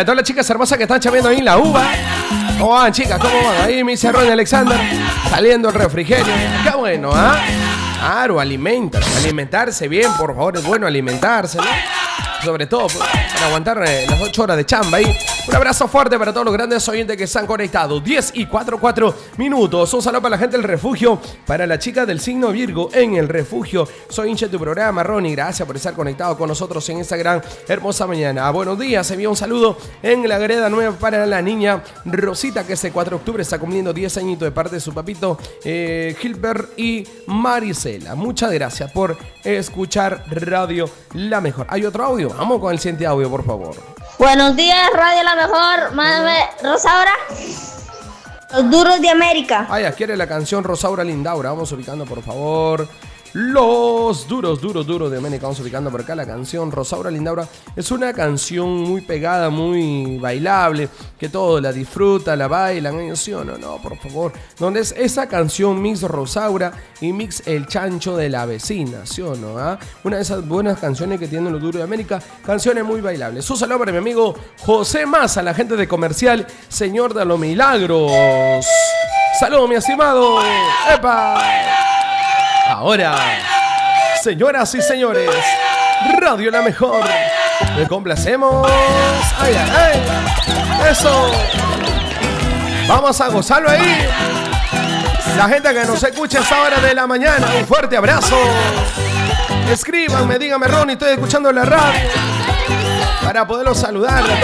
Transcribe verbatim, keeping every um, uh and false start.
Para todas las chicas hermosas que están chameando ahí en la uva. ¿Cómo van, chicas? ¿Cómo van? Ahí mi cerrón Alexander. Saliendo el refrigerio. Qué bueno, ¿ah? ¿eh? Claro, alimentarse. Alimentarse bien, por favor. Es bueno alimentarse, ¿no? Sobre todo para aguantar eh, las ocho horas de chamba ahí. Un abrazo fuerte para todos los grandes oyentes que están conectados. diez y cuarenta y cuatro minutos. Un saludo para la gente del refugio. Para la chica del signo Virgo en el refugio. Soy hincha de tu programa, Ronnie. Gracias por estar conectado con nosotros en esta gran hermosa mañana. Buenos días. Se envía un saludo en la greda nueva para la niña Rosita, que este cuatro de octubre está cumpliendo diez añitos de parte de su papito eh, Gilbert y Marisela. Muchas gracias por escuchar Radio La Mejor. ¿Hay otro audio? Vamos con el siguiente audio, por favor. Buenos días, Radio La Mejor. Mándame, Rosaura. Los Duros de América. Ah, ya, quiere la canción Rosaura Lindaura. Vamos ubicando, por favor. Los duros, duros, duros de América. Vamos ubicando por acá la canción Rosaura Lindaura. Es una canción muy pegada, muy bailable, que todos la disfrutan, la bailan. ¿Sí o no? No, por favor. Donde es esa canción mix Rosaura y mix El Chancho de la Vecina. ¿Sí o no? ¿Ah? Una de esas buenas canciones que tienen los duros de América. Canciones muy bailables. Un saludo para mi amigo José Maza, la gente de Comercial Señor de los Milagros. Saludos, mi estimado. ¡Epa! Ahora, señoras y señores, Radio La Mejor. Le complacemos. ¡Ay, ay, ay! ¡Eso! Vamos a gozarlo ahí. La gente que nos escucha a esta hora de la mañana, un fuerte abrazo. Escríbanme, díganme, Ronnie, estoy escuchando la radio para poderlos saludar.